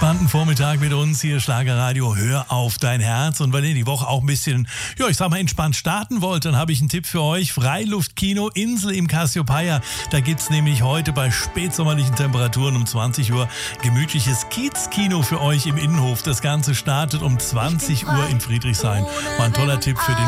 entspannten Vormittag mit uns hier, Schlagerradio, hör auf dein Herz. Und wenn ihr die Woche auch ein bisschen, ja, ich sag mal, entspannt starten wollt, dann habe ich einen Tipp für euch. Freiluftkino Insel im Cassiopeia. Da gibt's nämlich heute bei spätsommerlichen Temperaturen um 20 Uhr gemütliches Kiezkino für euch im Innenhof. Das Ganze startet um 20 Uhr in Friedrichshain. War ein toller Tipp für den